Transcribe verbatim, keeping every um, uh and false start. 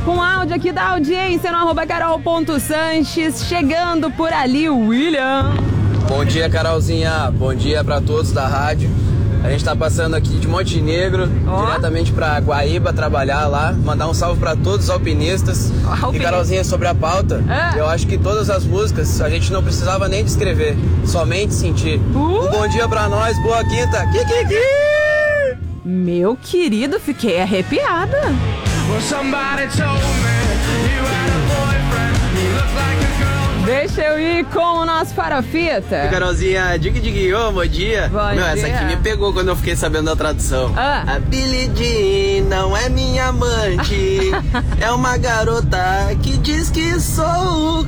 com áudio aqui da audiência no arroba carol.sanches. Chegando por ali, o William. Bom dia, Carolzinha. Bom dia pra todos da rádio. A gente tá passando aqui de Montenegro, oh. diretamente pra Guaíba, trabalhar lá. Mandar um salve pra todos os alpinistas. Oh, alpinista. E Carolzinha, sobre a pauta, ah. eu acho que todas as músicas a gente não precisava nem descrever, somente sentir. Uh. Um bom dia pra nós, boa quinta. Kikiki! Meu querido, fiquei arrepiada. Deixa eu ir com o nosso farofita. Carolzinha, dig dig, ô, bom dia. Bom Meu, dia. Essa aqui me pegou quando eu fiquei sabendo da tradução. Ah. A Billie Jean não é minha amante, é uma garota que diz que sou o